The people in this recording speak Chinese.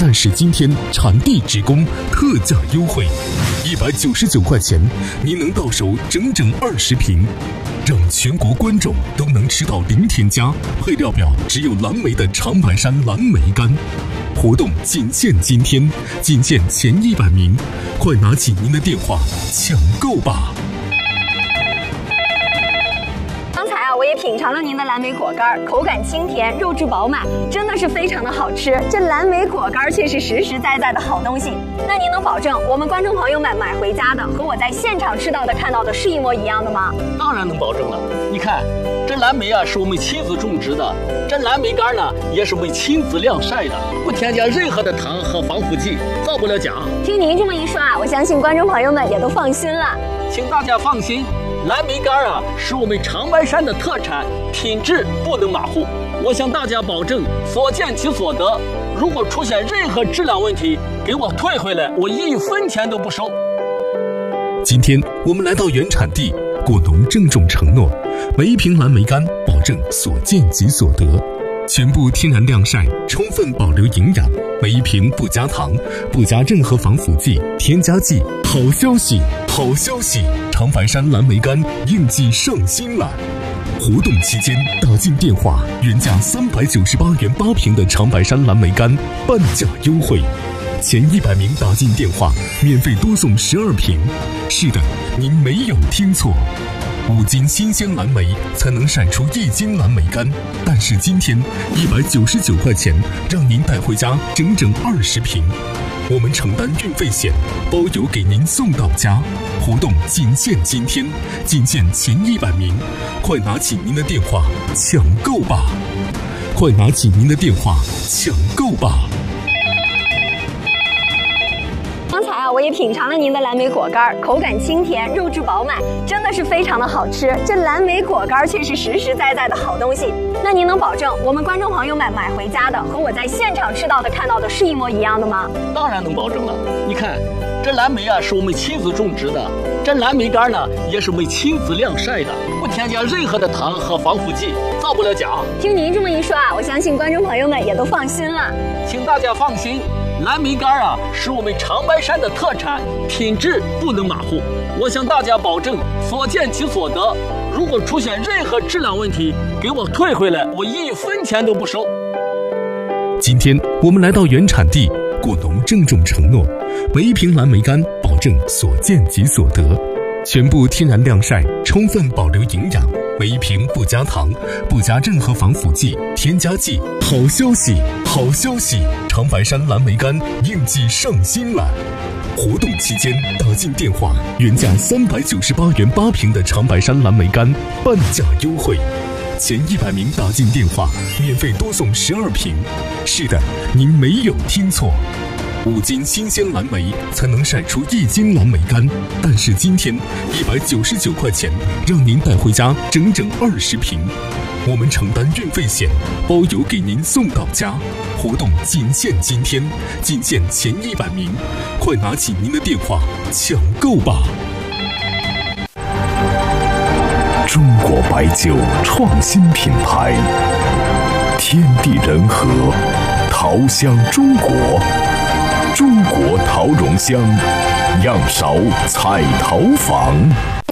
但是今天产地直供，特价优惠，199块钱，您能到手整整20瓶，让全国观众都能吃到零添加、配料表只有蓝莓的长白山蓝莓干。活动仅限今天，仅限前100名，快拿起您的电话抢购吧！ 我也品尝了您的蓝莓果干，口感清甜，肉质饱满，真的是非常的好吃。这蓝莓果干却是实实在在的好东西。那您能保证我们观众朋友们买回家的和我在现场吃到的看到的是一模一样的吗？ 当然能保证了。你看，这蓝莓啊是我们亲自种植的，这蓝莓干呢也是我们亲自晾晒的，不添加任何的糖和防腐剂，造不了假。 听您这么一说啊，我相信观众朋友们也都放心了。 请大家放心。蓝莓干啊，是我们长白山的特产，品质不能马虎。我向大家保证，所见即所得。如果出现任何质量问题，给我退回来，我1分钱都不收。 今天我们来到原产地，果农郑重承诺，每一瓶蓝莓干保证所见即所得，全部天然晾晒，充分保留营养，每一瓶不加糖，不加任何防腐剂、添加剂。好消息，好消息！长白山蓝莓干应季上新了。活动期间打进电话，原价398元8瓶的长白山蓝莓干半价优惠，前100名打进电话免费多送12瓶。是的，您没有听错，5斤新鲜蓝莓才能晒出1斤蓝莓干，但是今天199块钱，让您带回家整整20瓶。我们承担运费险，包邮给您送到家。活动仅限今天，仅限前100名，快拿起您的电话抢购吧！快拿起您的电话抢购吧！ 刚才啊，我也品尝了您的蓝莓果干，口感清甜，肉质饱满，真的是非常的好吃。这蓝莓果干却是实实在在的好东西。那您能保证我们观众朋友们买回家的和我在现场吃到的看到的是一模一样的吗？ 当然能保证了。你看，这蓝莓啊是我们亲自种植的，这蓝莓干呢也是我们亲自晾晒的，不添加任何的糖和防腐剂，造不了假。 听您这么一说啊，我相信观众朋友们也都放心了。 请大家放心，蓝莓干啊是我们长白山的特产，品质不能马虎。我向大家保证，所见即所得。如果出现任何质量问题，给我退回来，我1分钱都不收。 今天我们来到原产地，果农郑重承诺，每一瓶蓝莓干保证所见即所得，全部天然晾晒，充分保留营养，每一瓶不加糖，不加任何防腐剂、添加剂。好消息，好消息！长白山蓝莓干应季上新了。活动期间打进电话，原价398元8瓶的长白山蓝莓干半价优惠，前100名打进电话免费多送12瓶。是的，您没有听错，5斤新鲜蓝莓才能晒出1斤蓝莓干，但是今天199块钱，让您带回家整整20瓶。我们承担运费险，包邮给您送到家。活动仅限今天，仅限前100名，快拿起您的电话抢购吧！ 中国白酒创新品牌，天地人和，桃香中国，中国桃蓉香，样勺彩陶坊。